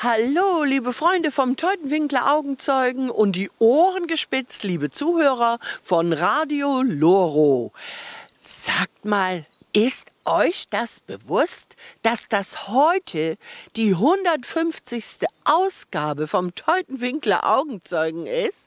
Hallo, liebe Freunde vom Teutenwinkler Augenzeugen und die Ohren gespitzt, liebe Zuhörer von Radio Loro. Sagt mal, ist euch das bewusst, dass das heute die 150. Ausgabe vom Teutenwinkler Augenzeugen ist?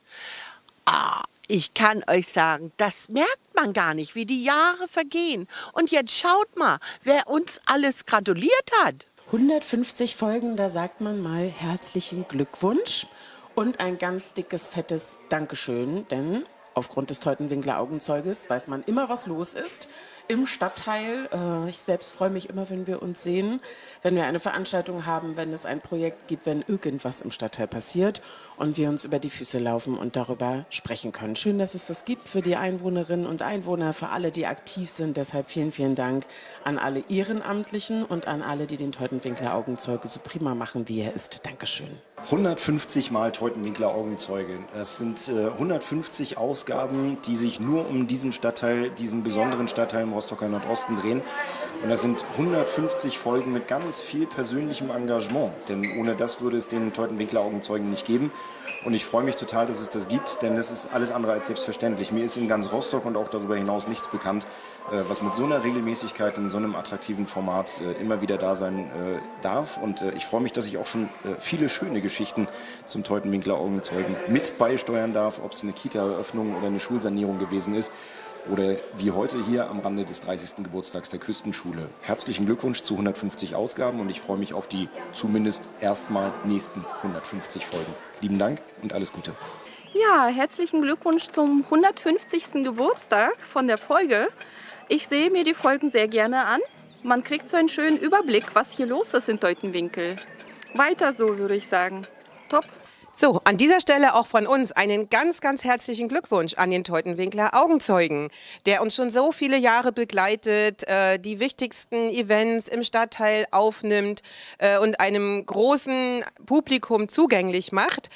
Ich kann euch sagen, das merkt man gar nicht, wie die Jahre vergehen. Und jetzt schaut mal, wer uns alles gratuliert hat. 150 Folgen, da sagt man mal herzlichen Glückwunsch und ein ganz dickes, fettes Dankeschön, denn aufgrund des Teutenwinkler Augenzeuges weiß man immer, was los ist im Stadtteil. Ich selbst freue mich immer, wenn wir uns sehen, wenn wir eine Veranstaltung haben, wenn es ein Projekt gibt, wenn irgendwas im Stadtteil passiert und wir uns über die Füße laufen und darüber sprechen können. Schön, dass es das gibt für die Einwohnerinnen und Einwohner, für alle, die aktiv sind. Deshalb vielen, vielen Dank an alle Ehrenamtlichen und an alle, die den Teutenwinkler Augenzeuge so prima machen, wie er ist. Dankeschön. 150 Mal Teutenwinkler Augenzeuge. Es sind 150 Ausgaben, die sich nur um diesen Stadtteil, diesen besonderen Stadtteil im Rostocker Nordosten drehen. Und das sind 150 Folgen mit ganz viel persönlichem Engagement. Denn ohne das würde es den Teutenwinkler Augenzeugen nicht geben. Und ich freue mich total, dass es das gibt, denn das ist alles andere als selbstverständlich. Mir ist in ganz Rostock und auch darüber hinaus nichts bekannt, was mit so einer Regelmäßigkeit in so einem attraktiven Format immer wieder da sein darf. Und ich freue mich, dass ich auch schon viele schöne Geschichten zum Teutenwinkler Augenzeugen mit beisteuern darf, ob es eine Kita-Eröffnung oder eine Schulsanierung gewesen ist. Oder wie heute hier am Rande des 30. Geburtstags der Küstenschule. Herzlichen Glückwunsch zu 150 Ausgaben und ich freue mich auf die zumindest erstmal nächsten 150 Folgen. Lieben Dank und alles Gute. Ja, herzlichen Glückwunsch zum 150. Geburtstag von der Folge. Ich sehe mir die Folgen sehr gerne an. Man kriegt so einen schönen Überblick, was hier los ist in Teutenwinkel. Weiter so, würde ich sagen. Top. So, an dieser Stelle auch von uns einen ganz, ganz herzlichen Glückwunsch an den Teutenwinkler Augenzeugen, der uns schon so viele Jahre begleitet, die wichtigsten Events im Stadtteil aufnimmt und einem großen Publikum zugänglich macht.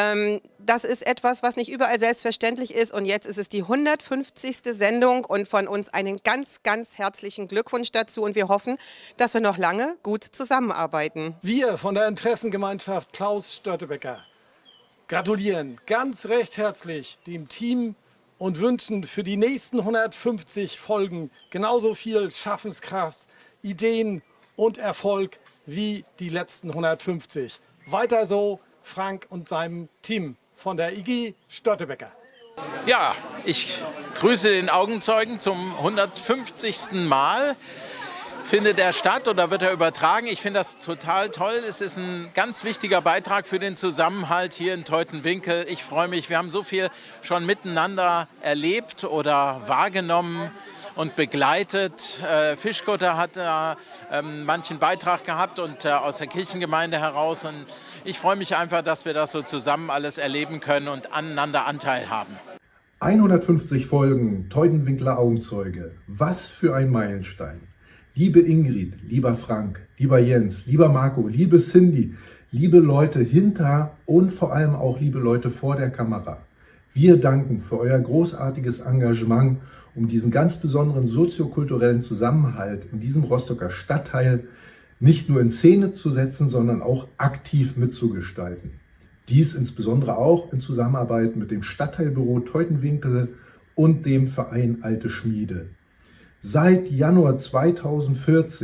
Das ist etwas, was nicht überall selbstverständlich ist und jetzt ist es die 150. Sendung und von uns einen ganz, ganz herzlichen Glückwunsch dazu und wir hoffen, dass wir noch lange gut zusammenarbeiten. Wir von der Interessengemeinschaft Klaus Störtebeker gratulieren ganz recht herzlich dem Team und wünschen für die nächsten 150 Folgen genauso viel Schaffenskraft, Ideen und Erfolg wie die letzten 150. Weiter so, Frank und seinem Team von der IG Störtebeker. Ja, ich grüße den Augenzeugen zum 150. Mal. Findet er statt oder wird er übertragen? Ich finde das total toll. Es ist ein ganz wichtiger Beitrag für den Zusammenhalt hier in Teutenwinkel. Ich freue mich, wir haben so viel schon miteinander erlebt oder wahrgenommen und begleitet. Fischkutter hat da manchen Beitrag gehabt und aus der Kirchengemeinde heraus. Und ich freue mich einfach, dass wir das so zusammen alles erleben können und aneinander Anteil haben. 150 Folgen Teutenwinkler Augenzeuge. Was für ein Meilenstein. Liebe Ingrid, lieber Frank, lieber Jens, lieber Marco, liebe Cindy, liebe Leute hinter und vor allem auch liebe Leute vor der Kamera. Wir danken für euer großartiges Engagement, um diesen ganz besonderen soziokulturellen Zusammenhalt in diesem Rostocker Stadtteil nicht nur in Szene zu setzen, sondern auch aktiv mitzugestalten. Dies insbesondere auch in Zusammenarbeit mit dem Stadtteilbüro Teutenwinkel und dem Verein Alte Schmiede. Seit Januar 2014